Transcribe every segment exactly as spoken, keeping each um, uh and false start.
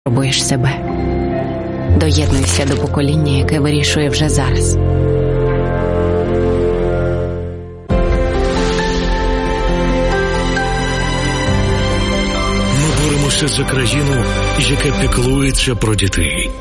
Пробуєш себе. Доєднуйся до покоління, яке вирішує вже зараз. Ми боремося за країну, яка піклується про дітей.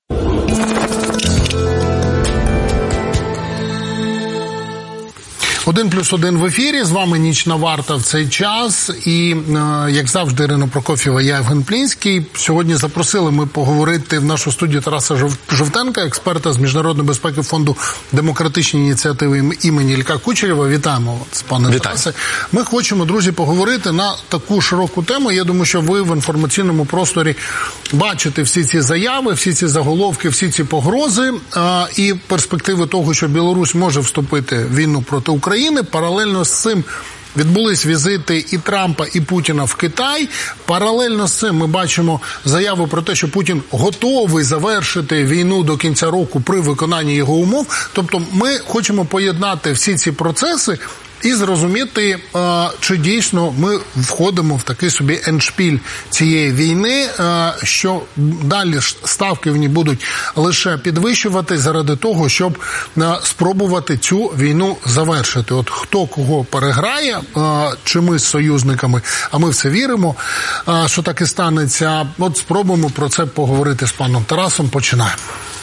Один плюс один в ефірі, з вами Нічна варта в цей час. І, як завжди, Ірина Прокоф'єва, я Євген Плінський. Сьогодні запросили ми поговорити в нашу студію Тараса Жовтенка, експерта з Міжнародної безпеки фонду демократичні ініціативи імені Ілька Кучерєва. Вітаємо вас, пане Тарасе. Ми хочемо, друзі, поговорити на таку широку тему. Я думаю, що ви в інформаційному просторі бачите всі ці заяви, всі ці заголовки, всі ці погрози і перспективи того, що Білорусь може вступити в війну проти України. Паралельно з цим відбулись візити і Трампа, і Путіна в Китай. Паралельно з цим ми бачимо заяву про те, що Путін готовий завершити війну до кінця року при виконанні його умов. Тобто ми хочемо поєднати всі ці процеси і зрозуміти, чи дійсно ми входимо в такий собі ендшпіль цієї війни, що далі ставки в ній будуть лише підвищувати заради того, щоб спробувати цю війну завершити. От хто кого переграє, чи ми з союзниками, а ми в це віримо, що так і станеться. От спробуємо про це поговорити з паном Тарасом. Починаємо.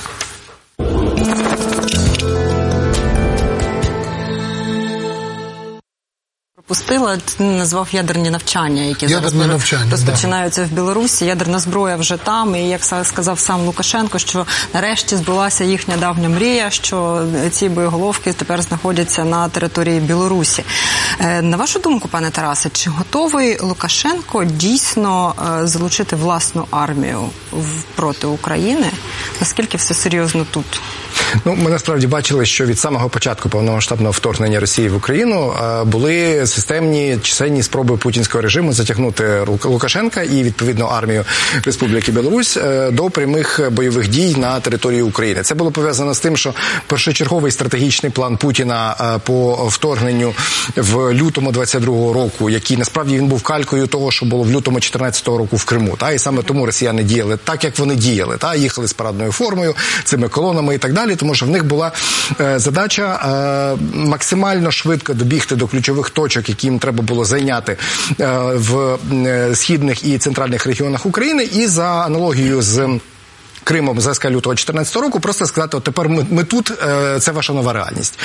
Пропустила, ти назвав ядерні навчання, які ядерні зараз навчання, розпочинаються да. в Білорусі. Ядерна зброя вже там, і як сказав сам Лукашенко, що нарешті збулася їхня давня мрія, що ці боєголовки тепер знаходяться на території Білорусі. На вашу думку, пане Тарасе, чи готовий Лукашенко дійсно залучити власну армію проти України? Наскільки все серйозно тут? Ну, ми насправді бачили, що від самого початку повномасштабного вторгнення Росії в Україну були системні чисельні спроби путінського режиму затягнути Лукашенка і, відповідно, армію Республіки Білорусь до прямих бойових дій на території України. Це було пов'язано з тим, що першочерговий стратегічний план Путіна по вторгненню в лютому двадцять другого року, який насправді він був калькою того, що було в лютому чотирнадцятого року в Криму. Та? І саме тому росіяни діяли так, як вони діяли. Та? Їхали з парадною формою, цими колонами і так далі, тому що в них була е, задача е, максимально швидко добігти до ключових точок, які їм треба було зайняти е, в е, східних і центральних регіонах України, і за аналогією з Кримом з лютого дві тисячі чотирнадцятого року просто сказати, от тепер ми, ми тут, е, це ваша нова реальність.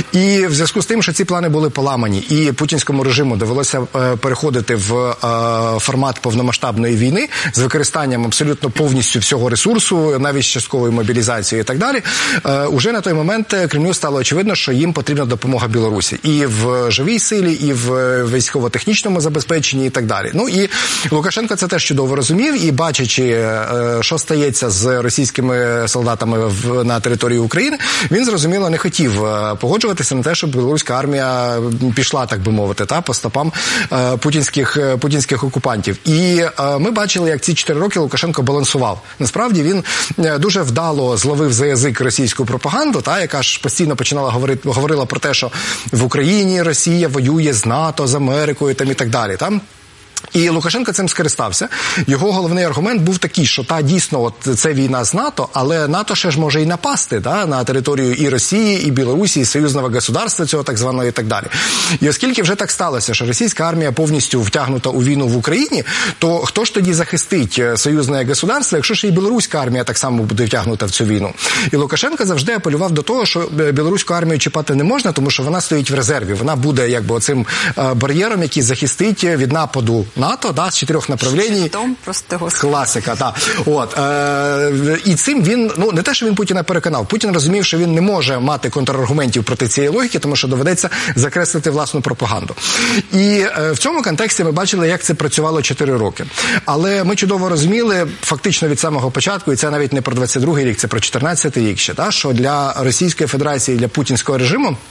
І в зв'язку з тим, що ці плани були поламані, і путінському режиму довелося е, переходити в е, формат повномасштабної війни з використанням абсолютно повністю всього ресурсу, навіть з частковою мобілізацією і так далі, е, уже на той момент Кремлю стало очевидно, що їм потрібна допомога Білорусі. І в живій силі, і в військово-технічному забезпеченні і так далі. Ну і Лукашенко це теж чудово розумів, і бачачи, е, що стається з російськими солдатами в, на території України, він, зрозуміло, не хотів е, погоджуватися на те, щоб білоруська армія пішла, так би мовити, та, по стопам е, путінських, е, путінських окупантів. І е, ми бачили, як ці чотири роки Лукашенко балансував. Насправді, він е, дуже вдало зловив за язик російську пропаганду, та, яка ж постійно починала говорити, говорила про те, що в Україні Росія воює з НАТО, з Америкою там, і так далі. Там. І Лукашенко цим скористався. Його головний аргумент був такий, що та дійсно от це війна з НАТО, але НАТО ще ж може і напасти да, на територію і Росії, і Білорусі, і союзного государства цього так званого і так далі. І оскільки вже так сталося, що російська армія повністю втягнута у війну в Україні, то хто ж тоді захистить союзне государство, якщо ж і білоруська армія так само буде втягнута в цю війну? І Лукашенко завжди апелював до того, що білоруську армію чіпати не можна, тому що вона стоїть в резерві. Вона буде якби оцим бар'єром, який захистить від нападу НАТО, да, з чотирьох направлень. Класика, так. От, е, і цим він, ну, не те, що він Путіна переконав. Путін розумів, що він не може мати контраргументів проти цієї логіки, тому що доведеться закреслити власну пропаганду. І е, в цьому контексті ми бачили, як це працювало чотири роки. Але ми чудово розуміли, фактично від самого початку, і це навіть не про двадцять другий рік, це про чотирнадцятий рік ще, та, що для Російської Федерації, для путінського режиму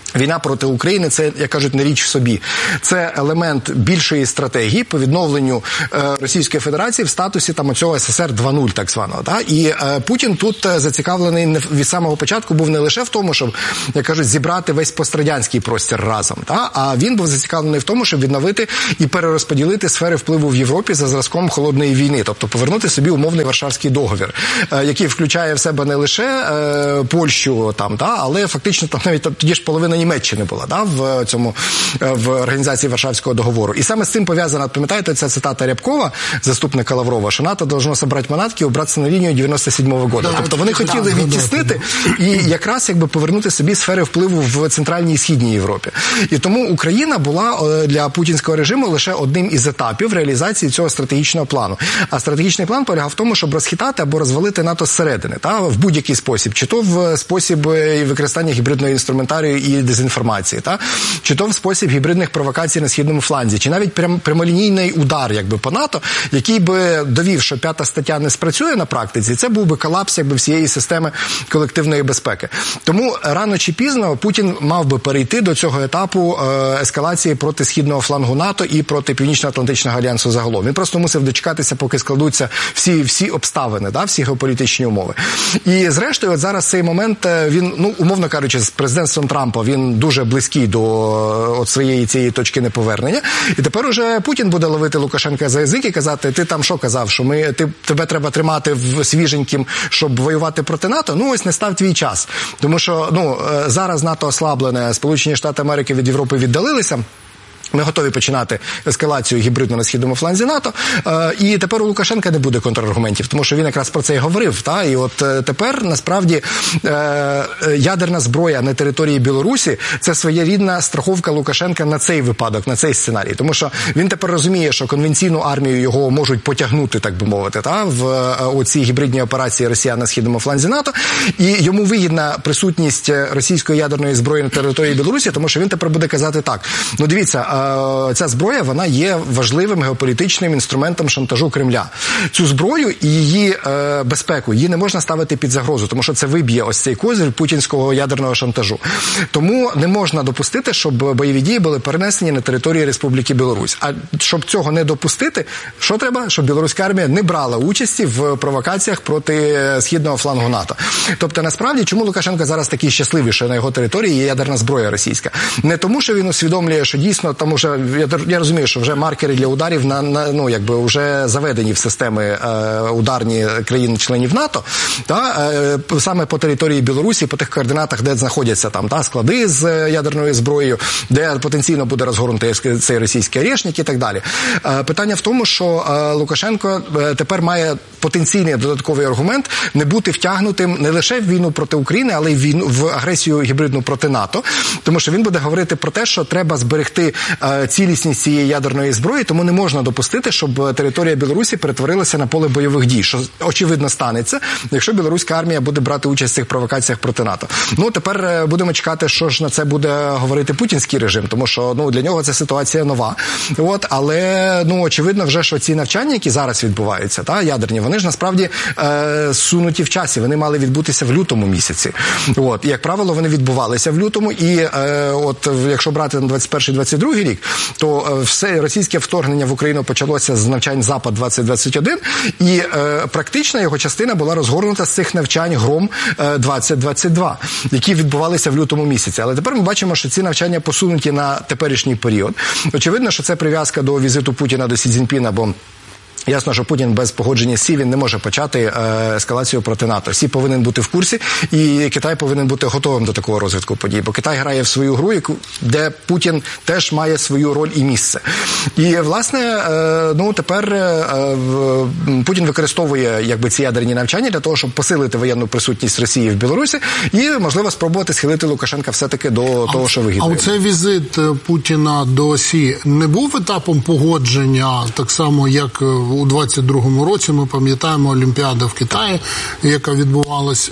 Війна проти України – це, як кажуть, не річ в собі. Це елемент більшої стратегії по відновленню е, Російської Федерації в статусі там оцього ес ес ер два нуль, так званого. Да? І е, Путін тут зацікавлений не, від самого початку був не лише в тому, щоб, як кажуть, зібрати весь пострадянський простір разом, да? А він був зацікавлений в тому, щоб відновити і перерозподілити сфери впливу в Європі за зразком холодної війни, тобто повернути собі умовний Варшавський договір, е, який включає в себе не лише е, Польщу, там, да? Але фактично там навіть тоді ж половина Німеччини була, да, в цьому, в організації Варшавського договору. І саме з цим пов'язана, пам'ятаєте, ця цитата Рябкова, заступника Лаврова, що НАТО должно собрати манатки і убратися на лінію дев'яносто сьомого року. Тобто вони хотіли відтіснити і якраз якби повернути собі сфери впливу в Центральній і Східній Європі. І тому Україна була для путінського режиму лише одним із етапів реалізації цього стратегічного плану. А стратегічний план полягав в тому, щоб розхитати або розвалити НАТО зсередини, та, в будь-який спосіб. Чи то в спосіб використання гібридного інструментарію і дезінформації, та? Чи то в спосіб гібридних провокацій на східному фланзі, чи навіть прям, прямолінійний удар якби, по НАТО, який би довів, що п'ята стаття не спрацює на практиці, це був би колапс якби, всієї системи колективної безпеки. Тому рано чи пізно Путін мав би перейти до цього етапу е, ескалації проти східного флангу НАТО і проти Північно-Атлантичного альянсу загалом. Він просто мусив дочекатися, поки складуться всі, всі обставини, да, всі геополітичні умови. І зрештою, от зараз цей момент, він, ну, умовно кажучи, з президентством Трампа, він дуже близький до от своєї цієї точки неповернення. І тепер уже Путін буде ловити Лукашенка за язик і казати, ти там що казав, що ми, ти, тебе треба тримати в свіженьким, щоб воювати проти НАТО? Ну, ось не став твій час. Тому що, ну, зараз НАТО ослаблене, Сполучені Штати Америки від Європи віддалилися. Ми готові починати ескалацію гібридну на східному фланзі НАТО. Е, і тепер у Лукашенка не буде контраргументів, тому що він якраз про це і говорив. Та? І от е, тепер, насправді, е, ядерна зброя на території Білорусі – це своєрідна страховка Лукашенка на цей випадок, на цей сценарій. Тому що він тепер розуміє, що конвенційну армію його можуть потягнути, так би мовити, та? В е, оці гібридні операції росіян на східному фланзі НАТО. І йому вигідна присутність російської ядерної зброї на території Білорусі, тому що він тепер буде казати так. Ну, дивіться, ця зброя, вона є важливим геополітичним інструментом шантажу Кремля. Цю зброю і її е, безпеку, її не можна ставити під загрозу, тому що це виб'є ось цей козир путінського ядерного шантажу. Тому не можна допустити, щоб бойові дії були перенесені на території Республіки Білорусь. А щоб цього не допустити, що треба? Щоб білоруська армія не брала участі в провокаціях проти східного флангу НАТО. Тобто, насправді, чому Лукашенко зараз такий щасливий, що на його території є ядерна зброя російська? Не тому, що він усвідомлює, що дійсно там уже, я, я розумію, що вже маркери для ударів на, на ну, якби вже заведені в системи е, ударні країн-членів НАТО, та, е, саме по території Білорусі, по тих координатах, де знаходяться там та, склади з ядерною зброєю, де потенційно буде розгорнутий цей російський орешник і так далі. Е, питання в тому, що е, Лукашенко е, тепер має потенційний додатковий аргумент не бути втягнутим не лише в війну проти України, але й в війну в агресію гібридну проти НАТО, тому що він буде говорити про те, що треба зберегти е, цілісність цієї ядерної зброї, тому не можна допустити, щоб територія Білорусі перетворилася на поле бойових дій, що очевидно станеться, якщо білоруська армія буде брати участь в цих провокаціях проти НАТО. Ну, тепер будемо чекати, що ж на це буде говорити путінський режим, тому що, ну, для нього ця ситуація нова. От, але, ну, очевидно вже, що ці навчання, які зараз відбуваються, та, ядерні, вони ж насправді е, сунуті в часі, вони мали відбутися в лютому місяці. От, і, як правило, вони відбувалися в лютому, і е, от, якщо брати на двадцять перший двадцять другий рік, то все російське вторгнення в Україну почалося з навчань «Запад двадцять двадцять один», і е, практична його частина була розгорнута з цих навчань «Гром двадцять двадцять два», які відбувалися в лютому місяці. Але тепер ми бачимо, що ці навчання посунуті на теперішній період. Очевидно, що це прив'язка до візиту Путіна до Сі Цзіньпіна, бо ясно, що Путін без погодження Сі, він не може почати е, ескалацію проти НАТО. Сі повинен бути в курсі, і Китай повинен бути готовим до такого розвитку подій. Бо Китай грає в свою гру, де Путін теж має свою роль і місце. І, власне, е, ну, тепер е, Путін використовує якби, ці ядерні навчання для того, щоб посилити воєнну присутність Росії в Білорусі і, можливо, спробувати схилити Лукашенка все-таки до того, що вигідно. А оцей візит Путіна до Сі не був етапом погодження, так само, як у двадцять другому році, ми пам'ятаємо, Олімпіада в Китаї, яка відбувалась,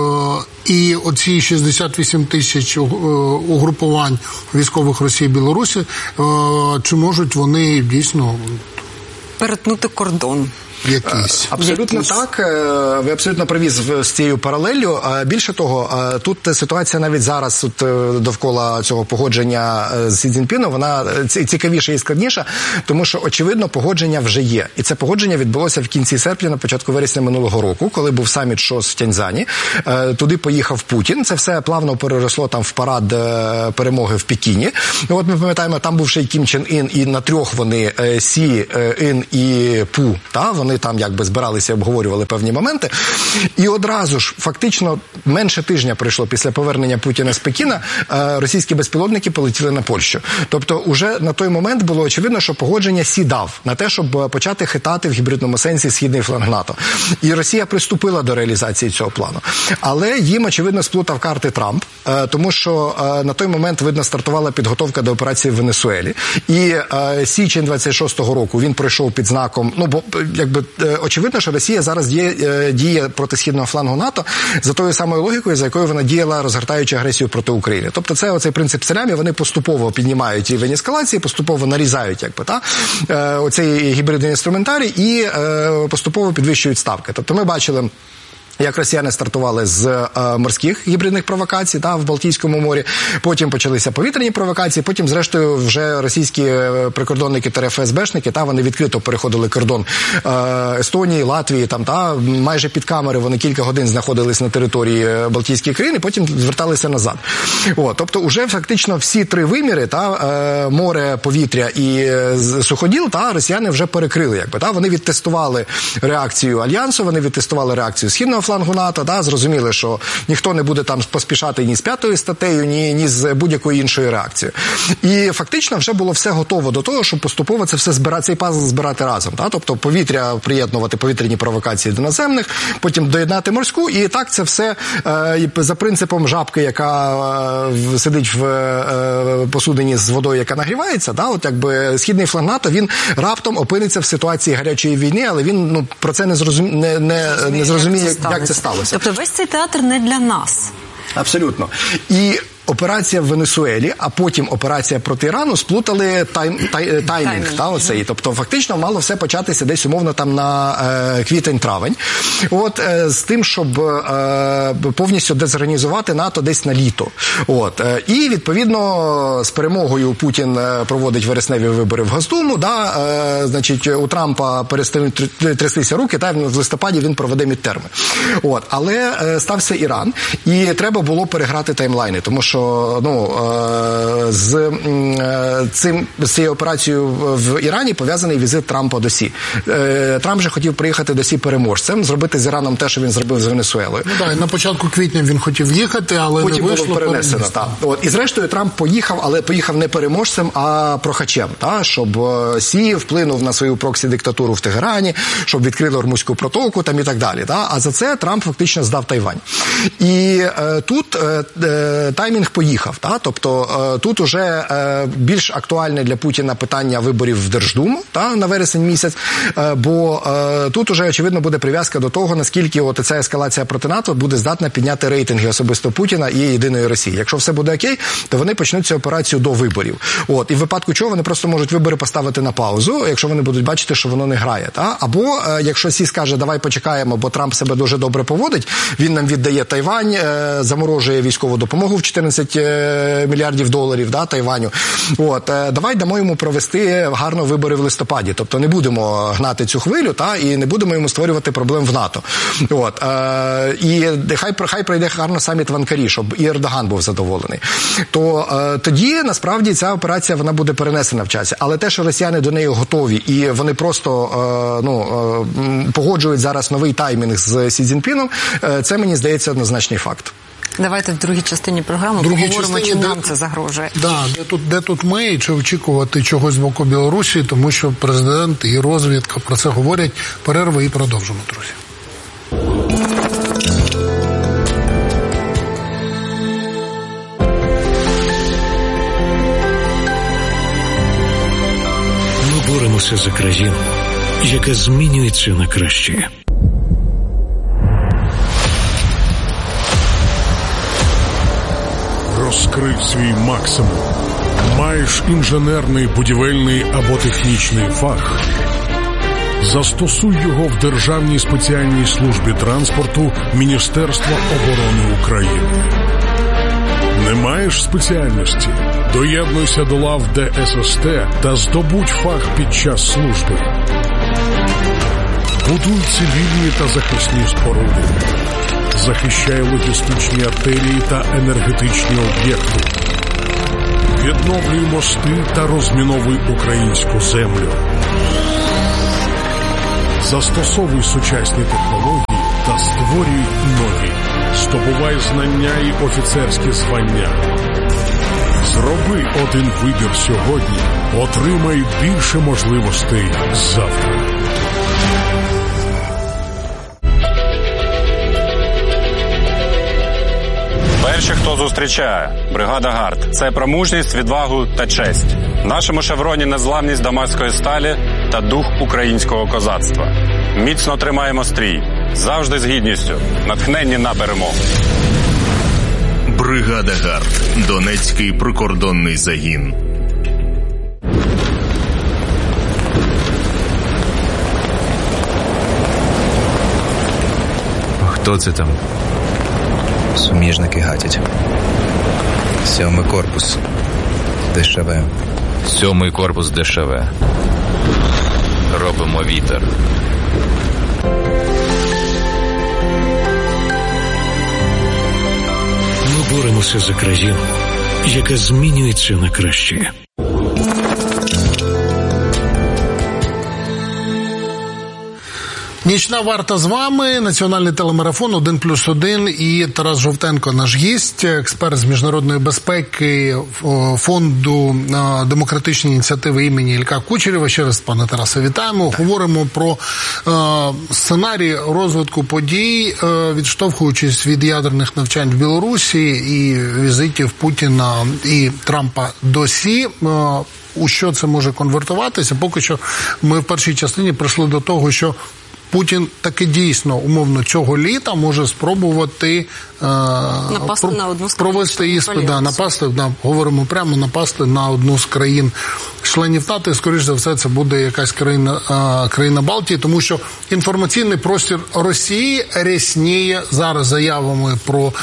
і оці шістдесят вісім тисяч угрупувань військових Росії і Білорусі, чи можуть вони дійсно перетнути кордон? якийсь. Абсолютно якийсь. так. Ви абсолютно праві з, з цією паралеллю. Більше того, тут ситуація навіть зараз тут довкола цього погодження з Сі Цзіньпіном, вона цікавіша і складніша, тому що, очевидно, погодження вже є. І це погодження відбулося в кінці серпня, на початку вересня минулого року, коли був саміт ШОС в Тяньцзяні. Туди поїхав Путін. Це все плавно переросло там в парад перемоги в Пекіні. Ну, от ми пам'ятаємо, там був ще й Кім Чен Ін, і на трьох вони, Сі, Ін і Пу, та, вони там якби збиралися, обговорювали певні моменти. І одразу ж, фактично, менше тижня пройшло після повернення Путіна з Пекіна, російські безпілотники полетіли на Польщу. Тобто, уже на той момент було очевидно, що погодження сідав на те, щоб почати хитати в гібридному сенсі східний фланг НАТО. І Росія приступила до реалізації цього плану. Але їм, очевидно, сплутав карти Трамп, тому що на той момент, видно, стартувала підготовка до операції в Венесуелі. І січень двадцять шостого року він пройшов під знаком, ну, бо, якби, очевидно, що Росія зараз діє, діє проти східного флангу НАТО за тою самою логікою, за якою вона діяла, розгортаючи агресію проти України. Тобто це оцей принцип салямі, вони поступово піднімають рівень ескалації, поступово нарізають, якби, та, оцей гібридний інструментарій і поступово підвищують ставки. Тобто ми бачили, як росіяни стартували з е, морських гібридних провокацій та, в Балтійському морі, потім почалися повітряні провокації, потім, зрештою, вже російські прикордонники та еф ес бешники, та, вони відкрито переходили кордон е, Естонії, Латвії, там, та, майже під камери вони кілька годин знаходились на території Балтійських країн і потім зверталися назад. О, тобто, уже фактично всі три виміри, та, е, море, повітря і е, суходіл, та, росіяни вже перекрили, якби, та, вони відтестували реакцію Альянсу, вони відтестували реакцію Східного флангу НАТО, да, зрозуміли, що ніхто не буде там поспішати ні з п'ятою статтею, ні, ні з будь-якою іншою реакцією. І фактично вже було все готово до того, щоб поступово це все збирати, цей пазл збирати разом. Да? Тобто повітря, приєднувати повітряні провокації до наземних, потім доєднати морську, і так це все е, за принципом жабки, яка е, сидить в е, посудині з водою, яка нагрівається, да? От якби Східний фланг НАТО, він раптом опиниться в ситуації гарячої війни, але він, ну, про це не зрозуміє, не, не, не зрозуміє, як, як це сталося. Тобто весь цей театр не для нас. Абсолютно. І операція в Венесуелі, а потім операція проти Ірану сплутали тайм, тай, таймінг, таймінг. Та, оцей. Тобто фактично мало все початися десь умовно там на е, квітень-травень. От, е, з тим, щоб е, повністю дезорганізувати НАТО десь на літо. От, е, і відповідно з перемогою Путін проводить вересневі вибори в Госдуму, да, е, значить, у Трампа перестануть трястися руки, та в листопаді він проведе мідтерми. От, але е, стався Іран, і треба було переграти таймлайни, тому що ну, з цим, з цією операцією в Ірані пов'язаний візит Трампа до Сі. Трамп же хотів приїхати до Сі переможцем, зробити з Іраном те, що він зробив з Венесуелою. Ну так, на початку квітня він хотів їхати, але потім не вийшло. Було перенесено, так. От. І зрештою Трамп поїхав, але поїхав не переможцем, а прохачем, та? Щоб Сі вплинув на свою проксі-диктатуру в Тегерані, щоб відкрили Ормузьку протоку там, і так далі. Та? А за це Трамп фактично здав Тайвань. І е, тут е, таймінг поїхав. Та? Тобто е, тут уже е, більш актуальне для Путіна питання виборів в Держдуму, та? На вересень місяць, е, бо е, тут уже, очевидно, буде прив'язка до того, наскільки от ця ескалація проти НАТО буде здатна підняти рейтинги особисто Путіна і Єдиної Росії. Якщо все буде окей, то вони почнуть цю операцію до виборів. От. І в випадку чого вони просто можуть вибори поставити на паузу, якщо вони будуть бачити, що воно не грає. Та? Або, е, якщо Сі скаже, давай почекаємо, бо Трамп себе дуже добре поводить, він нам віддає Тайвань, е, заморожує військову допомогу в чотирнадцять мільярдів доларів, да, Тайваню. От, е, давай дамо йому провести гарно вибори в листопаді. Тобто не будемо гнати цю хвилю, та, і не будемо йому створювати проблем в НАТО. От, е, і хай, хай пройде гарно саміт в Анкарі, щоб і Ердоган був задоволений. То е, тоді, насправді, ця операція, вона буде перенесена в часі. Але те, що росіяни до неї готові, і вони просто е, ну, е, погоджують зараз новий таймінг з Сі Цзіньпіном, е, це, мені здається, однозначний факт. Давайте в другій частині програми другій поговоримо, частині, чим нам це загрожує. Да, де тут, де тут ми, і чи очікувати чогось з боку Білорусі, тому що президент і розвідка про це говорять. Перерви і продовжимо, друзі. Ми боремося за країну, яка змінюється на краще. Розкрив свій максимум. Маєш інженерний, будівельний або технічний фах. Застосуй його в Державній спеціальній службі транспорту Міністерства оборони України. Не маєш спеціальності? Доєднуйся до лав Де Ес Ес Те та здобудь фах під час служби. Будуй цивільні та захисні споруди. Захищай логістичні артерії та енергетичні об'єкти. Відновлюй мости та розміновуй українську землю. Застосовуй сучасні технології та створюй нові. Здобувай знання і офіцерські звання. Зроби один вибір сьогодні, отримай більше можливостей завтра. Перші, хто зустрічає, бригада «Гард». Це про мужність, відвагу та честь. В нашому шевроні незламність дамаської сталі та дух українського козацтва. Міцно тримаємо стрій, завжди з гідністю, натхненні на перемогу. Бригада «Гард». Донецький прикордонний загін. Хто це там? Суміжники гатять. Сьомий корпус. ДШВ. Сьомий корпус ДШВ. Робимо вітер. Ми боремося за країну, яка змінюється на краще. Нічна варта з вами, національний телемарафон один плюс один і Тарас Жовтенко, наш гість, експерт з міжнародної безпеки фонду демократичні ініціативи імені Ілька Кучерєва. Ще раз, пане Тарасе, вітаємо. Говоримо про е, сценарій розвитку подій, е, відштовхуючись від ядерних навчань в Білорусі і візитів Путіна і Трампа до Сі. Е, у що це може конвертуватися? Поки що ми в першій частині прийшли до того, що Путін таки дійсно, умовно, цього літа може спробувати е, напасти про, на одну з провести іспит, да, напасти, да, говоримо прямо, напасти на одну з країн членів НАТО, і, скоріш за все, це буде якась країна, е, країна Балтії, тому що інформаційний простір Росії рясніє зараз заявами про е,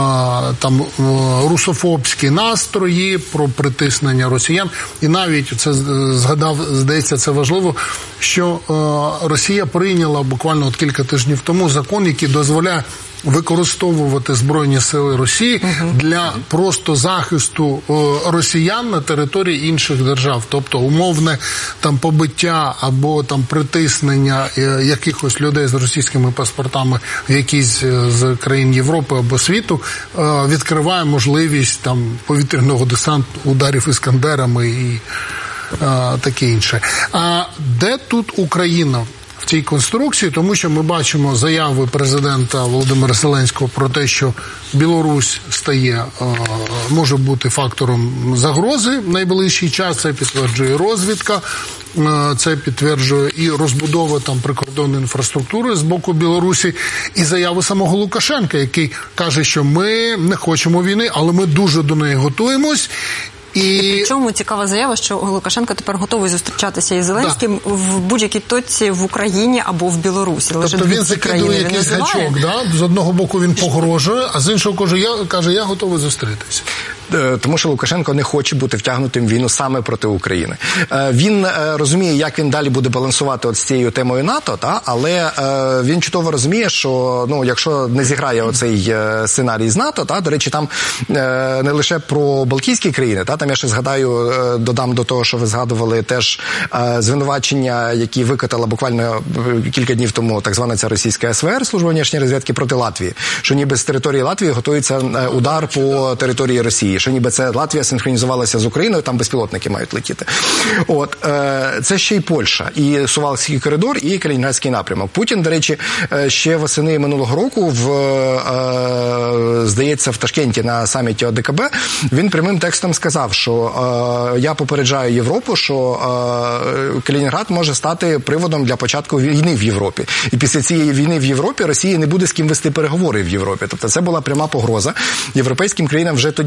там е, русофобські настрої, про притиснення росіян. І навіть, це згадав, здається, це важливо, що е, Росія прийняла буквально от кілька тижнів тому закон, який дозволяє використовувати Збройні сили Росії угу. для просто захисту е, росіян на території інших держав. Тобто умовне там побиття або там притиснення е, якихось людей з російськими паспортами в якійсь з країн Європи або світу е, відкриває можливість там повітряного десанту, ударів іскандерами і е, таке інше. А де тут Україна в цій конструкції? Тому що ми бачимо заяви президента Володимира Зеленського про те, що Білорусь стає, може бути фактором загрози в найближчий час. Це підтверджує розвідка, це підтверджує і розбудова там прикордонної інфраструктури з боку Білорусі, і заяви самого Лукашенка, який каже, що ми не хочемо війни, але ми дуже до неї готуємось. І... і причому цікава заява, що Лукашенко тепер готовий зустрічатися із Зеленським да. в будь-якій точці в Україні або в Білорусі. Тобто він закидує якийсь гачок, да? З одного боку він погрожує, а з іншого каже, я, каже, я готовий зустрітися. Тому що Лукашенко не хоче бути втягнутим в війну саме проти України. Він розуміє, як він далі буде балансувати от з цією темою НАТО, та? Але він чудово розуміє, що ну, якщо не зіграє оцей сценарій з НАТО, та? До речі, там не лише про Балтійські країни, та? Там я ще згадаю, додам до того, що ви згадували теж звинувачення, які викотала буквально кілька днів тому так звана ця російська ес ве ер, служба внешньої розвідки, проти Латвії, що ніби з території Латвії готується удар по території Росії. Що ніби це Латвія синхронізувалася з Україною, там безпілотники мають летіти. От, е, це ще й Польща, і Сувалський коридор, і Калінінградський напрямок. Путін, до речі, ще восени минулого року, в, е, здається, в Ташкенті на саміті о де ка бе, він прямим текстом сказав, що е, я попереджаю Європу, що е, Калінінград може стати приводом для початку війни в Європі. І після цієї війни в Європі Росії не буде з ким вести переговори в Європі. Тобто це була пряма погроза європейським країнам вже тоді. Що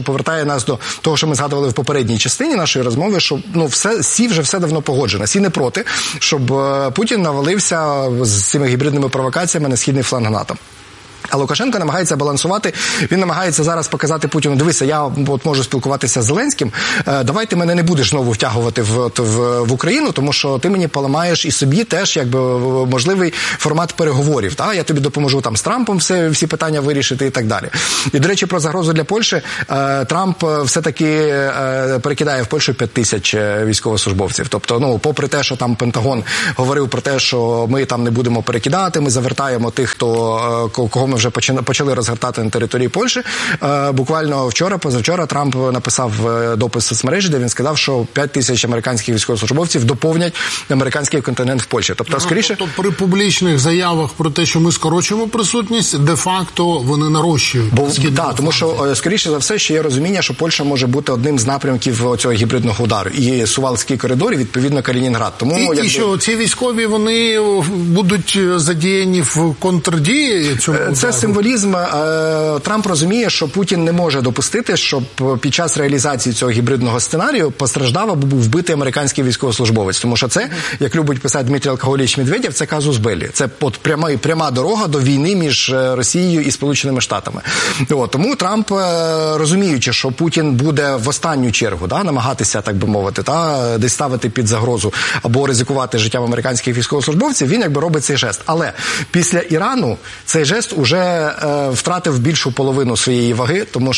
повертає нас до того, що ми згадували в попередній частині нашої розмови, що ну все Сі вже все давно погоджено. Сі не проти, щоб Путін навалився з цими гібридними провокаціями на східний фланг НАТО. А Лукашенко намагається балансувати, він намагається зараз показати Путіну, дивися, я от можу спілкуватися з Зеленським, давай ти мене не будеш знову втягувати в, в, в Україну, тому що ти мені поламаєш і собі теж якби можливий формат переговорів. Та? Я тобі допоможу там з Трампом все, всі питання вирішити і так далі. І, до речі, про загрозу для Польщі, Трамп все-таки перекидає в Польщу п'ять тисяч військовослужбовців. Тобто, ну, попри те, що там Пентагон говорив про те, що ми там не будемо перекидати, ми завертаємо тих, хто, кого ми вже почали розгортати на території Польщі. Буквально вчора, позавчора Трамп написав допис в соцмережі, де він сказав, що п'ять тисяч американських військовослужбовців доповнять американський континент в Польщі. Тобто, а, скоріше... Тобто при публічних заявах про те, що ми скорочуємо присутність, де-факто вони нарощують. Бо, так, тому що, скоріше за все, ще є розуміння, що Польща може бути одним з напрямків цього гібридного удару. І Сувалський коридор, і, відповідно, Калінінград. Тому, і, якби... і що, ці військові, вони будуть задіяні в контрдії цьому удару? Це символізм. Трамп розуміє, що Путін не може допустити, щоб під час реалізації цього гібридного сценарію постраждав або був вбитий американський військовослужбовець. Тому що це, як любить писати Дмитрій Алкоголіч Медведєв, це казус беллі. Це от пряма, пряма дорога до війни між Росією і Сполученими Штатами. От, тому Трамп, розуміючи, що Путін буде в останню чергу да, намагатися, так би мовити, та, десь ставити під загрозу або ризикувати життям американських військовослужбовців, він якби робить цей жест. Але після Ірану цей жест уже е, втратив більшу половину своєї ваги, тому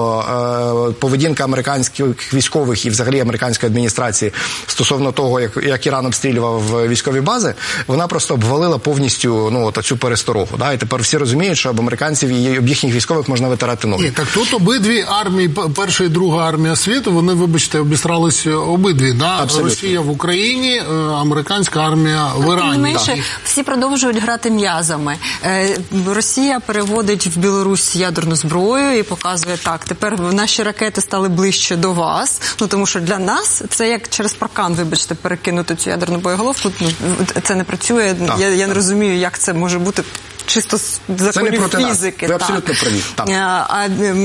що е, поведінка американських військових і взагалі американської адміністрації стосовно того, як, як Іран обстрілював військові бази, вона просто обвалила повністю ну, цю пересторогу. Да? І тепер всі розуміють, що об американців і об їхніх військових можна витирати ноги. Ні, так тут обидві армії, перша і друга армія світу, вони, вибачте, обістралися обидві. Да? Росія в Україні, американська армія в Ірані. Менше, всі продовжують грати м'язами. Росія переводить в Білорусь ядерну зброю і показує, так, тепер наші ракети стали ближче до вас, ну тому що для нас це як через паркан, вибачте, перекинути цю ядерну боєголовку, ну, це не працює, я, я не розумію, як це може бути чисто з законів фізики. Ви абсолютно праві. А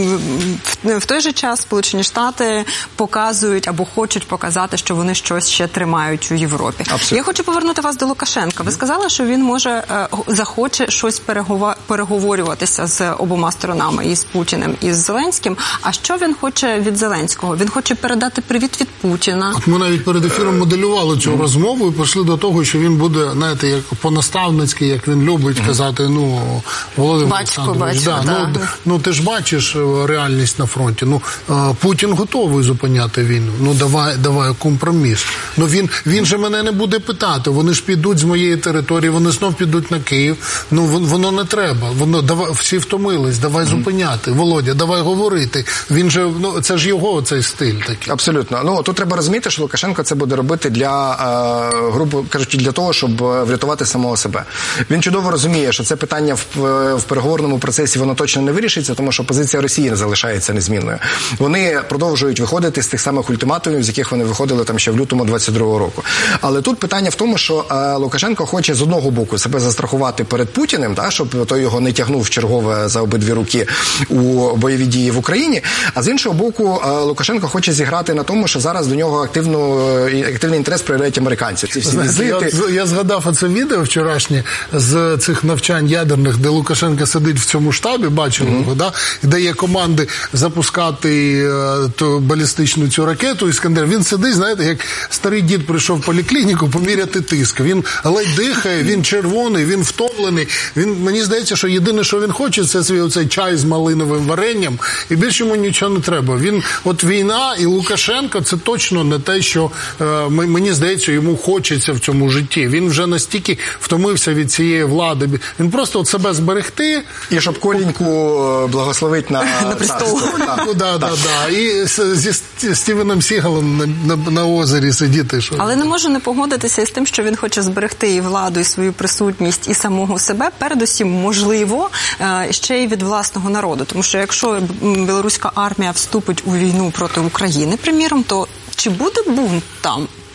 в, в той же час Сполучені Штати показують або хочуть показати, що вони щось ще тримають у Європі. Абсолютно. Я хочу повернути вас до Лукашенка. Ви сказали, що він може захоче щось переговорюватися з обома сторонами, і з Путіним, і з Зеленським. А що він хоче від Зеленського? Він хоче передати привіт від Путіна. От ми навіть перед ефіром моделювали цю mm. розмову і пішли до того, що він буде, знаєте, як по-наставницьки, як він любить mm. казати, ну, Володимир Олександрович, да, да. Ну, ну ти ж бачиш реальність на фронті. Ну, Путін готовий зупиняти війну. Ну, давай, давай компроміс. Ну, він, він же мене не буде питати. Вони ж підуть з моєї території, вони знов підуть на Київ. Ну, воно не треба. Воно, давай, всі втомились, давай зупиняти. Володя, давай говорити. Він же, ну, це ж його цей стиль такий. Абсолютно. Ну, тут треба розуміти, що Лукашенко це буде робити для, е, грубо кажучи, для того, щоб врятувати самого себе. Він чудово розуміє, що це питання в, в переговорному процесі воно точно не вирішиться, тому що позиція Росії не залишається незмінною. Вони продовжують виходити з тих самих ультиматумів, з яких вони виходили там ще в лютому двадцять другого року. Але тут питання в тому, що е, Лукашенко хоче з одного боку себе застрахувати перед Путіним, та, щоб той його не тягнув в чергове за обидві руки у бойові дії в Україні, а з іншого боку е, Лукашенко хоче зіграти на тому, що зараз до нього активну, активний інтерес проявляють американці. Ці всі Знаєте, візити. Я, я згадав оце відео вчорашнє з цих навчань ядерних, де Лукашенко сидить в цьому штабі, бачили mm-hmm. його, да? Де є команди запускати е, ту балістичну цю ракету «Іскандер». Він сидить, знаєте, як старий дід прийшов в поліклініку поміряти тиск. Він ледь дихає, він червоний, він втомлений. Він, мені здається, що єдине, що він хоче, це свій оцей чай з малиновим варенням, і більше йому нічого не треба. Він, от війна і Лукашенко, це точно не те, що е, мені здається, йому хочеться в цьому житті. Він вже настільки втомився від цієї влади. Він просто от себе зберегти. І щоб Коліньку благословить на, на престол. Так, да, да, да. І зі Стівеном Сігалом на, на, на озері сидіти. Що... Але не можу не погодитися із тим, що він хоче зберегти і владу, і свою присутність, і самого себе, передусім, можливо, ще й від власного народу. Тому що якщо білоруська армія вступить у війну проти України, приміром, то чи буде бунт там?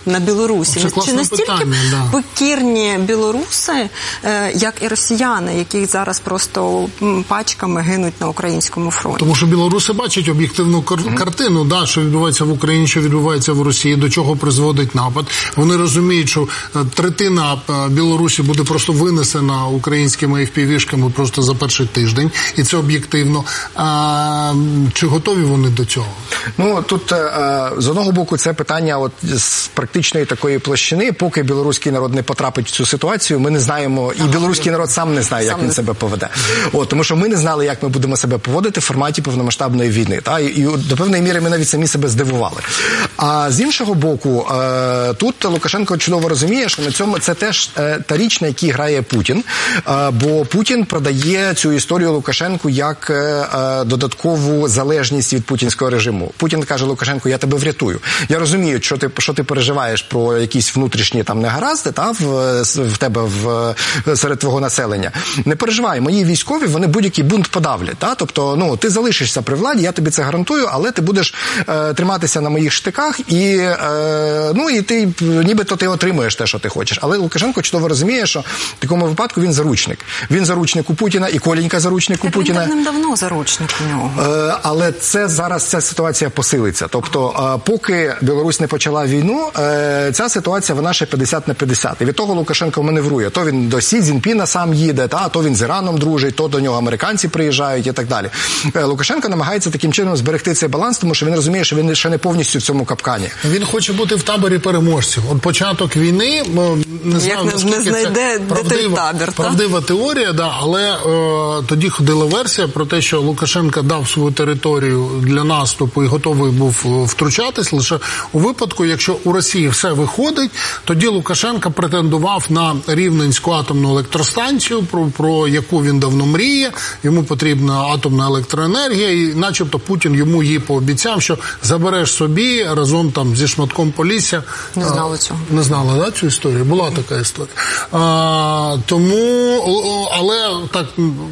на Білорусі? Це Чи настільки питання, да. покірні білоруси, як і росіяни, які зараз просто пачками гинуть на українському фронті? Тому що білоруси бачать об'єктивну кар- mm-hmm. картину, да, що відбувається в Україні, що відбувається в Росії, до чого призводить напад. Вони розуміють, що третина Білорусі буде просто винесена українськими еф пі ві-шками просто за перший тиждень, і це об'єктивно. А, чи готові вони до цього? Ну, тут з одного боку це питання от з практичної такої площини, поки білоруський народ не потрапить в цю ситуацію, ми не знаємо, і білоруський народ сам не знає, як сам він не... себе поведе. От, тому що ми не знали, як ми будемо себе поводити в форматі повномасштабної війни. Та? І, і до певної міри ми навіть самі себе здивували. А з іншого боку, тут Лукашенко чудово розуміє, що на цьому це теж та річ, на якій грає Путін, бо Путін продає цю історію Лукашенку як додаткову залежність від путінського режиму. Путін каже Лукашенку: я тебе врятую. Я розумію, що ти, що ти переживаєш про якісь внутрішні там негаразди, та, в, в тебе в, серед твого населення. Не переживай, мої військові, вони будь-який бунт подавлять. Та? Тобто, ну, ти залишишся при владі, я тобі це гарантую, але ти будеш е, триматися на моїх штиках і, е, ну, і ти, нібито ти отримуєш те, що ти хочеш. Але Лукашенко чудово розуміє, що в такому випадку він заручник. Він заручник у Путіна, і Коленька заручник у Путіна. Він давно заручник у нього. Е, але це зараз ця ситуація посилиться. Тобто, е, поки Білорусь не почала війну, е, ця ситуація, вона ще п'ятдесят на п'ятдесят. І від того Лукашенко маневрує. То він до Сі Цзіньпіна сам їде, та, то він з Іраном дружить, то до нього американці приїжджають і так далі. Е, Лукашенко намагається таким чином зберегти цей баланс, тому що він розуміє, що він ще не повністю в цьому капкані. Він хоче бути в таборі переможців. От початок війни, не знаю, Як наскільки не знайде, це правдива, табір, правдива теорія, да, але е, тоді ходила версія про те, що Лукашенко дав свою територію для наступу і готовий був втручатись лише у випадку, якщо у Росії все виходить, тоді Лукашенко претендував на Рівненську атомну електростанцію, про, про яку він давно мріє, йому потрібна атомна електроенергія, і начебто Путін йому її пообіцяв, що забереш собі разом там зі шматком Полісся. Не знала цього. Не знала, да, цю історію? Була така історія. А, тому, але так,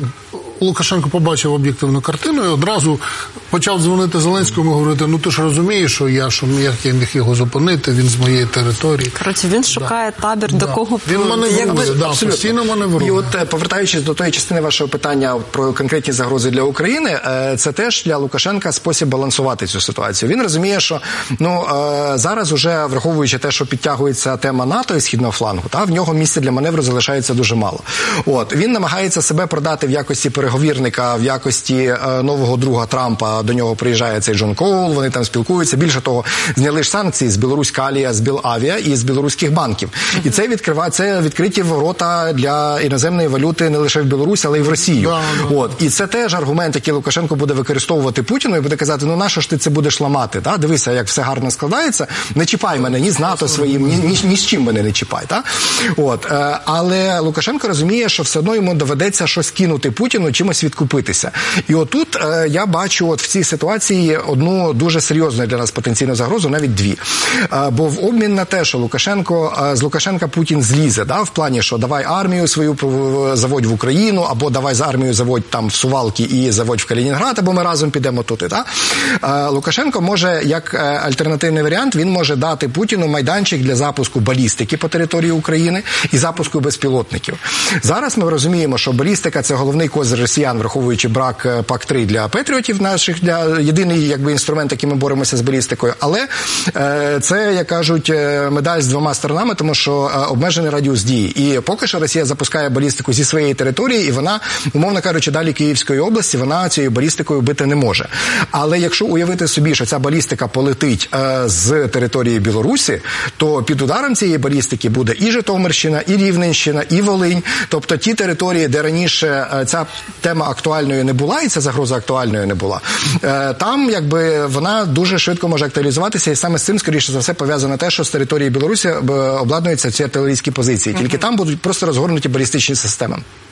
Лукашенко побачив об'єктивну картину і одразу почав дзвонити Зеленському і говорити: ну ти ж розумієш, що я, що як я міг його зупинити, він з моєї території. Коротше, він шукає да. табір, да. до кого... Він маневрує, якби... да, постійно маневрує. І от, повертаючись до тої частини вашого питання про конкретні загрози для України, це теж для Лукашенка спосіб балансувати цю ситуацію. Він розуміє, що ну, зараз уже, враховуючи те, що підтягується тема НАТО і Східного флангу, та, в нього місця для маневру залишається дуже мало. От, він намагається себе продати в якості переговірника, в якості е, нового друга Трампа. До нього приїжджає цей Джон Коул, вони там спілкуються. Більше того, зняли ж санкції з Білоруськалія, з Білавіа і з білоруських банків. Mm-hmm. І це відкриває, це відкриті ворота для іноземної валюти не лише в Білорусі, але й в Росію. Yeah, yeah. От. І це теж аргумент, який Лукашенко буде використовувати Путіну і буде казати: ну нащо ж ти це будеш ламати? Та? Дивися, як все гарно складається, не чіпай мене ні з НАТО своїм, ні, ні, ні з чим мене не чіпай. Та? От. Е, але Лукашенко розуміє, що все одно йому доведеться щось кинути Путіну, чимось відкупитися. І отут е, я бачу от в цій ситуації одну дуже серйозну для нас потенційну загрозу, навіть дві. Е, бо в обмін на те, що Лукашенко, е, з Лукашенка Путін злізе, да, в плані, що давай армію свою заводь в Україну, або давай з армією заводь там в Сувалки і заводь в Калінінград, або ми разом підемо туди. Та? Е, Лукашенко може, як е, альтернативний варіант, він може дати Путіну майданчик для запуску балістики по території України і запуску безпілотників. Зараз ми розуміємо, що балістика – це головний козир росіян, враховуючи брак пак три для патріотів наших, для єдиний якби інструмент, яким ми боремося з балістикою. Але е, це, як кажуть, медаль з двома сторонами, тому що е, обмежений радіус дії. І поки що Росія запускає балістику зі своєї території, і вона, умовно кажучи, далі Київської області, вона цією балістикою бити не може. Але якщо уявити собі, що ця балістика полетить е, з території Білорусі, то під ударом цієї балістики буде і Житомирщина, і Рівненщина, і Волинь. Тобто ті території, де раніше е, ця тема актуальною не була, і ця загроза актуальною не була, е, там якби вона дуже швидко може актуалізуватися, і саме з цим, скоріше за все, пов'язано те, що з території Білорусі обладнуються ці артилерійські позиції. Тільки там будуть просто розгорнуті балістичні системи.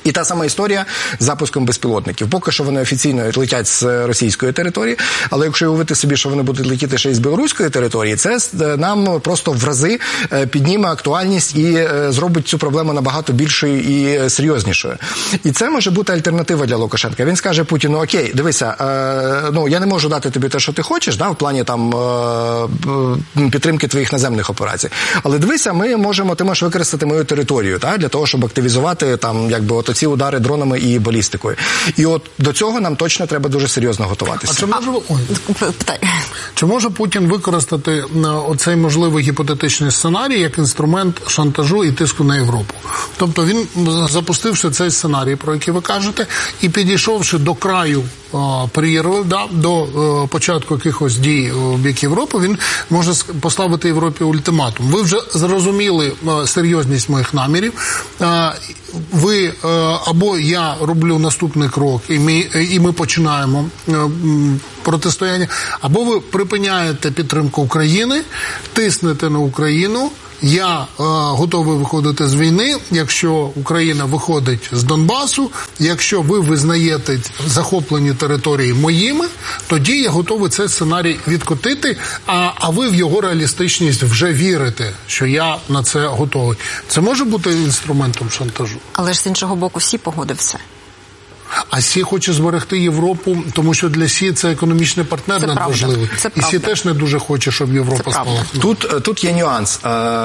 І та сама історія з запуском безпілотників. Поки що вони офіційно летять з російської території, але якщо уявити собі, що вони будуть летіти ще й з білоруської території, це нам просто в рази підніме актуальність і зробить цю проблему набагато більшою і серйознішою. І це може бути альтернатива для Лукашенка. Він скаже Путіну: окей, дивися, ну я не можу дати тобі те, що ти хочеш, да, в плані там підтримки твоїх наземних операцій. Але дивися, ми можемо, ти можеш використати мою територію, так, для того, щоб активізувати там, якби, от ці удари дронами і балістикою. І от до цього нам точно треба дуже серйозно готуватися. А чи може, ой, чи може Путін використати оцей можливий гіпотетичний сценарій як інструмент шантажу і тиску на Європу? Тобто він, запустивши цей сценарій, про який ви кажете, і підійшовши до краю прірви, да, до початку якихось дій в бік Європи, він може поставити Європі ультиматум. Ви вже зрозуміли серйозність моїх намірів. Ви або я роблю наступний крок, і ми, і ми починаємо протистояння, або ви припиняєте підтримку України, тиснете на Україну. Я е, готовий виходити з війни, якщо Україна виходить з Донбасу, якщо ви визнаєте захоплені території моїми, тоді я готовий цей сценарій відкотити, а, а ви в його реалістичність вже вірите, що я на це готовий. Це може бути інструментом шантажу? Але ж з іншого боку Сі погодився. А Сі хоче зберегти Європу, тому що для Сі це економічний партнер це надважливий. І Сі теж не дуже хоче, щоб Європа спала. Тут, тут є нюанс.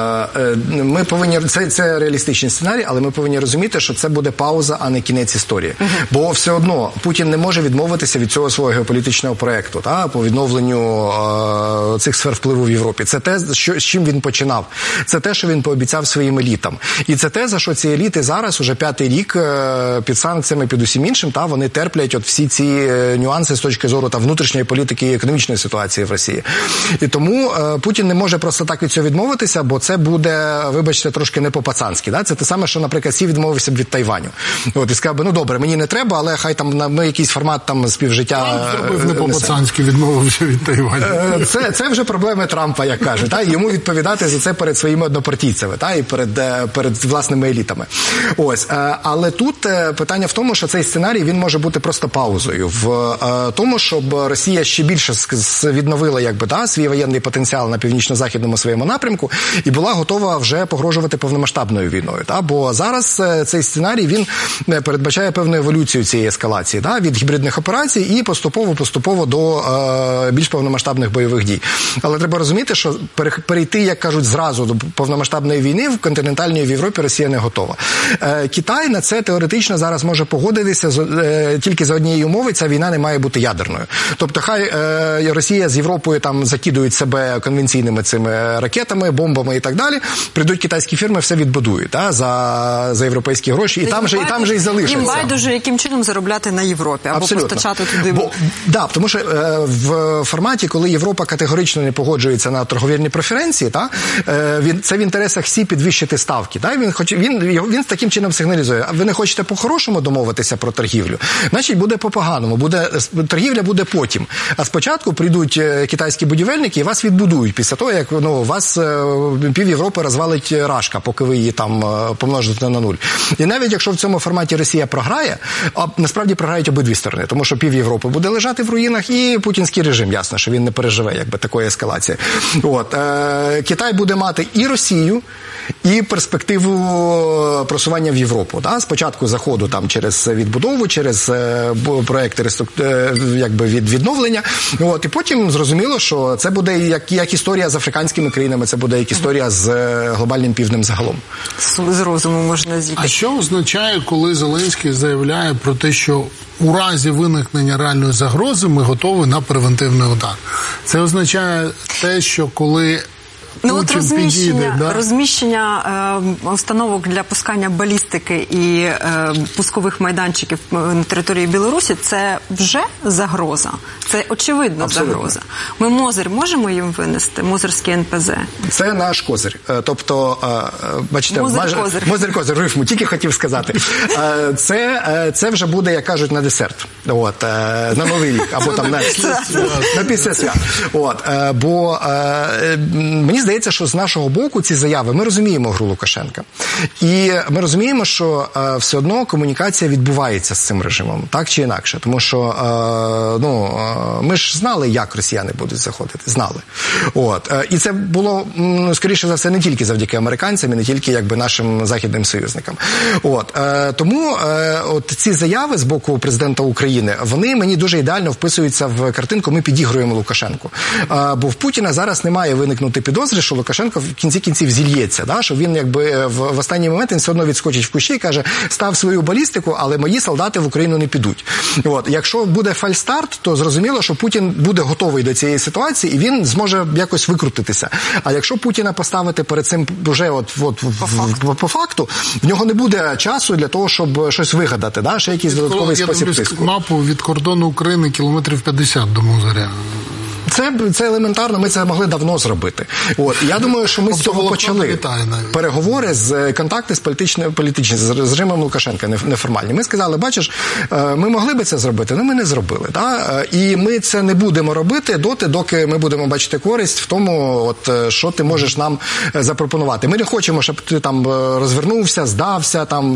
Ми повинні, це, це реалістичний сценарій, але ми повинні розуміти, що це буде пауза, а не кінець історії. Угу. Бо все одно Путін не може відмовитися від цього свого геополітичного проєкту, та, по відновленню е, цих сфер впливу в Європі. Це те, що, з чим він починав. Це те, що він пообіцяв своїм елітам. І це те, за що ці еліти зараз, уже п'ятий рік, під санкціями, під усім іншим, та вони терплять от всі ці нюанси з точки зору та внутрішньої політики і економічної ситуації в Росії. І тому е, Путін не може просто так від цього відмовитися, бо це буде, вибачте, трошки не по-пацанськи. Да? Це те саме, що, наприклад, Сі відмовився б від Тайваню. От, і сказав би, ну добре, мені не треба, але хай там на ну, якийсь формат там співжиття... Зробив не по-пацанськи, відмовився від Тайваню. Е, це, це вже проблеми Трампа, як кажуть. Та? І йому відповідати за це перед своїми однопартійцями, та? І перед, перед власними елітами. Ось. Е, але тут е, питання в тому, що цей сценарій він може бути просто паузою в е, тому, щоб Росія ще більше відновила якби, да, свій воєнний потенціал на північно-західному своєму напрямку і була готова вже погрожувати повномасштабною війною. Да? Бо зараз е, цей сценарій він передбачає певну еволюцію цієї ескалації, да? Від гібридних операцій і поступово-поступово до е, більш повномасштабних бойових дій. Але треба розуміти, що перейти, як кажуть, зразу до повномасштабної війни в континентальній в Європі Росія не готова. Е, Китай на це теоретично зараз може погодитися з тільки за однієї умови, ця війна не має бути ядерною. Тобто хай е, Росія з Європою там закидують себе конвенційними цими ракетами, бомбами і так далі, прийдуть китайські фірми, все відбудують, та, за, за європейські гроші, і там, же, і там же і залишаться. Їм байдуже, яким чином заробляти на Європі, або абсолютно постачати туди. Бо, да, тому що е, в форматі, коли Європа категорично не погоджується на торговельні преференції, та, е, він, це в інтересах Сі підвищити ставки. Та, він, хоч, він, він, він таким чином сигналізує, а ви не хочете по-хорошому домовитися про торгівлю, значить буде по-поганому, буде, торгівля буде потім. А спочатку прийдуть китайські будівельники і вас відбудують після того, як ну, вас пів Європи розвалить рашка, поки ви її там помножите на нуль. І навіть якщо в цьому форматі Росія програє, а насправді програють обидві сторони, тому що пів Європи буде лежати в руїнах і путінський режим, ясно, що він не переживе якби такої ескалації. От, е, Китай буде мати і Росію, і перспективу просування в Європу. Да? Спочатку заходу там через відбудову, через е, проекти е, якби від відновлення. От, і потім зрозуміло, що це буде як, як історія з африканськими країнами, це буде як історія з глобальним півднем загалом. З розуму можна зійти. А що означає, коли Зеленський заявляє про те, що у разі виникнення реальної загрози ми готові на превентивний удар? Це означає те, що коли Ну от розміщення, підійде, да? розміщення е, установок для пускання балістики і е, пускових майданчиків на території Білорусі – це вже загроза. Це очевидно Абсолютно. загроза. Ми Мозир можемо їм винести? Мозирський ен пе зет? Це наш козир. Тобто, бачите, Мозир-козир. Мозир-козир, рифму, тільки хотів сказати. Це, це вже буде, як кажуть, на десерт. От, на Новий рік, або там на, на після свят. От, бо мені мені здається, що з нашого боку ці заяви, ми розуміємо гру Лукашенка. І ми розуміємо, що е, все одно комунікація відбувається з цим режимом, так чи інакше. Тому що е, ну, е, ми ж знали, як росіяни будуть заходити. Знали. От. Е, і це було, ну, скоріше за все, не тільки завдяки американцям і не тільки якби, нашим західним союзникам. От. Е, тому е, от ці заяви з боку президента України, вони мені дуже ідеально вписуються в картинку «Ми підігруємо Лукашенку». Е, бо в Путіна зараз не має виникнути підозри, що Лукашенко в кінці кінців зільється, да? Що він якби в, в останній момент він все одно відскочить в кущі і каже, став свою балістику, але мої солдати в Україну не підуть. От. Якщо буде фальстарт, то зрозуміло, що Путін буде готовий до цієї ситуації і він зможе якось викрутитися. А якщо Путіна поставити перед цим вже от, от, по, в, факту. по факту, в нього не буде часу для того, щоб щось вигадати, да? Ще якийсь додатковий Я спосіб дивлюсь тиску. Мапу від кордону України кілометрів п'ятдесят до Мозиря. Це, це елементарно, ми це могли давно зробити. От. Я думаю, що ми з цього почали переговори, з контакти з політичними, політичні, з режимом Лукашенка неформальні. Ми сказали, бачиш, ми могли би це зробити, але ми не зробили. Да? І ми це не будемо робити доти, доки ми будемо бачити користь в тому, от, що ти можеш нам запропонувати. Ми не хочемо, щоб ти там розвернувся, здався, там,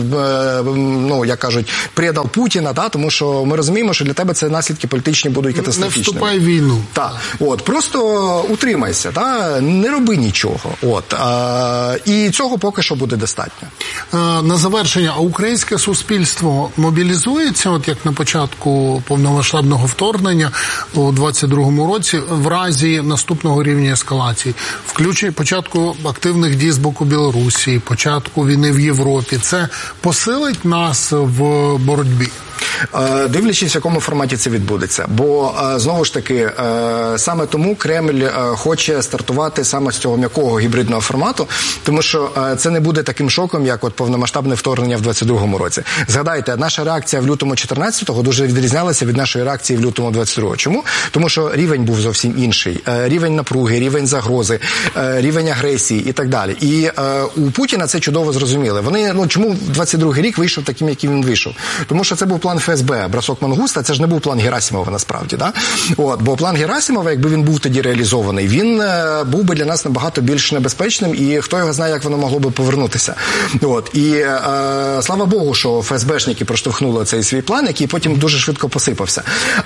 ну, як кажуть, предав Путіна, да? Тому що ми розуміємо, що для тебе це наслідки політичні будуть катастрофічними. Не вступай в війну. Так. От, просто утримайся, та? Не роби нічого. От, а, і цього поки що буде достатньо. А, на завершення, а українське суспільство мобілізується, от як на початку повномасштабного вторгнення у двадцять другому році, в разі наступного рівня ескалації, включення початку активних дій з боку Білорусі, початку війни в Європі, це посилить нас в боротьбі? Дивлячись, в якому форматі це відбудеться. Бо, знову ж таки, саме тому Кремль хоче стартувати саме з цього м'якого гібридного формату, тому що це не буде таким шоком, як от повномасштабне вторгнення в двадцять другому році. Згадайте, наша реакція в лютому чотирнадцятого дуже відрізнялася від нашої реакції в лютому двадцять другого. Чому? Тому що рівень був зовсім інший. Рівень напруги, рівень загрози, рівень агресії і так далі. І у Путіна це чудово зрозуміли. Вони, ну, чому двадцять другий рік вийшов таким, яким він вийшов? Тому що це був план ФСБ, бросок Мангуста, це ж не був план Герасимова насправді, да? От, бо план Герасимова, якби він був тоді реалізований, він е, був би для нас набагато більш небезпечним, і хто його знає, як воно могло би повернутися. От, і е, слава Богу, що ФСБшники проштовхнули цей свій план, який потім дуже швидко посипався.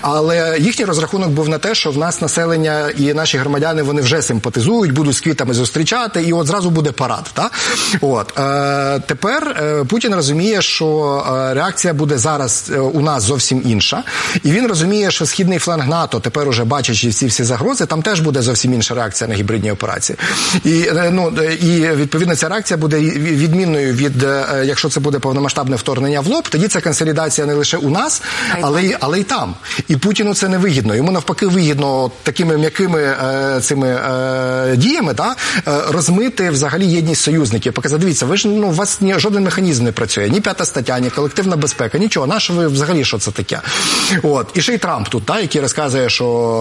Але їхній розрахунок був на те, що в нас населення і наші громадяни, вони вже симпатизують, будуть з квітами зустрічати, і от зразу буде парад. Та? От, е, тепер е, Путін розуміє, що е, реакція буде зараз у нас зовсім інша. І він розуміє, що східний фланг НАТО, тепер уже бачачи ці всі загрози, там теж буде зовсім інша реакція на гібридні операції. І, ну, і відповідно, ця реакція буде відмінною від, якщо це буде повномасштабне вторгнення в лоб, тоді це консолідація не лише у нас, але й, але й там. І Путіну це не вигідно. Йому навпаки вигідно такими м'якими е, цими е, діями, да, розмити взагалі єдність союзників. Показати, дивіться, ви ж, ну, у вас ні, жоден механізм не працює. Ні п'ята стаття, ні колективна безпека, нічого. Наше ви взагалі, що це таке? От. І ще й Трамп тут, та, який розказує,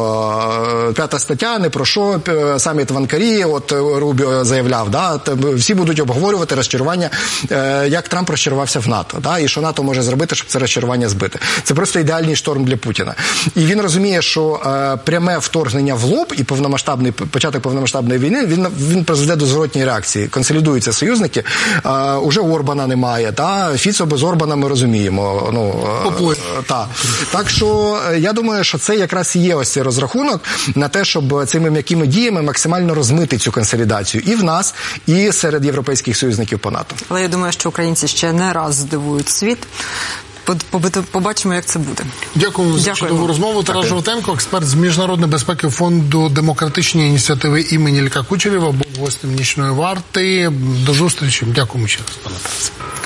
що п'ята стаття, не про що, саміт в Анкарі, от Рубіо заявляв, да, всі будуть обговорювати розчарування, як Трамп розчарувався в НАТО, да, і що НАТО може зробити, щоб це розчарування збити. Це просто ідеальний шторм для Путіна. І він розуміє, що пряме вторгнення в лоб і повномасштабний, початок повномасштабної війни, він, він призведе до зворотньої реакції. Консолідуються союзники, уже Орбана немає, та, Фіцо без Орбана ми розуміємо, ну, та. Так що я думаю, що це якраз і є ось цей розрахунок на те, щоб цими м'якими діями максимально розмити цю консолідацію і в нас, і серед європейських союзників по НАТО. Але я думаю, що українці ще не раз здивують світ. Побачимо, як це буде. Дякую за чудову розмову. Тарас Жовтенко, експерт з міжнародної безпеки фонду демократичні ініціативи імені Ілька Кучерєва, був гостем нічної варти. До зустрічі. Дякуємо ще раз, пане Тарасе.